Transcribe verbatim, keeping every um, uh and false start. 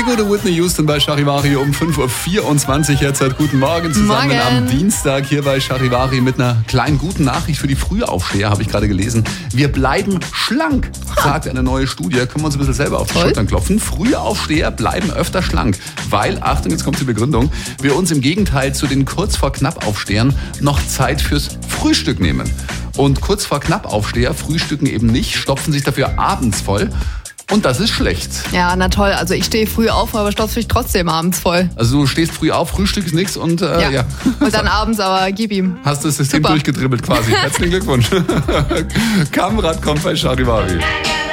gute Whitney Houston bei Charivari um fünf Uhr vierundzwanzig jetzt. Guten Morgen zusammen Morgen. Am Dienstag hier bei Charivari mit einer kleinen guten Nachricht für die Frühaufsteher, habe ich gerade gelesen. Wir bleiben schlank, sagt eine neue Studie. Können wir uns ein bisschen selber auf die Toll. Schultern klopfen. Frühaufsteher bleiben öfter schlank, weil, Achtung, jetzt kommt die Begründung, wir uns im Gegenteil zu den kurz vor knapp Aufstehern noch Zeit fürs Frühstück nehmen. Und kurz vor knapp Aufsteher frühstücken eben nicht, stopfen sich dafür abends voll. Und das ist schlecht. Ja, na toll. Also ich stehe früh auf, aber stopfe mich trotzdem abends voll. Also du stehst früh auf, Frühstück ist nix und äh, ja. Ja. Und dann abends aber gib ihm. Hast das System Super. durchgedribbelt quasi. Herzlichen Glückwunsch. Kamrat kommt bei Charivari.